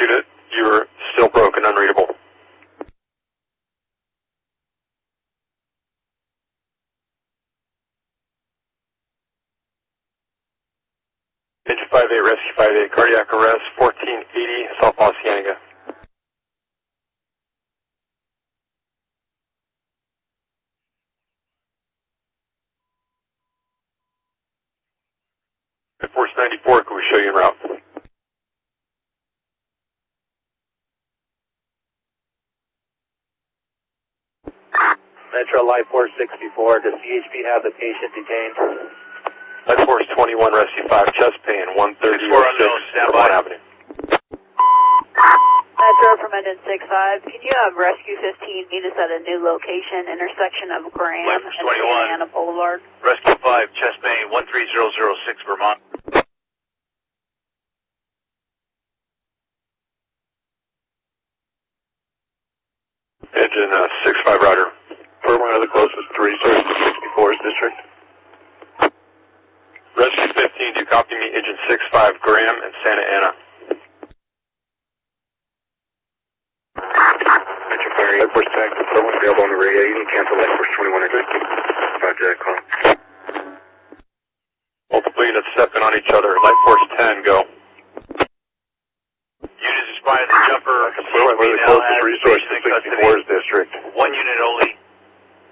unit. You're still broken, unreadable. Engine 58, rescue 58, cardiac arrest, 1480, South La Cienega. Air Force 94, can we show you en route? Metro Life Force 64, does CHP have the patient detained? Life Force 21, rescue 5, chest pain, 13006, Vermont Avenue. Metro from engine 65, can you have rescue 15 meet us at a new location, intersection of Graham and Santa Ana Boulevard? Rescue 5, chest pain, 13006, Vermont. Engine 65, Roger. Further the closest 3, service to 64's district. Rescue 15, do you copy me? Engine 65, Graham and Santa Ana. Metro Ferry, Air Force Tech, someone available on the radio. You can cancel Air Force 21 again. Roger that call. Multiple units stepping on each other. Life Force 10, go. Units responded to the jumper. Confirm the closest resource to 64's district. One unit only.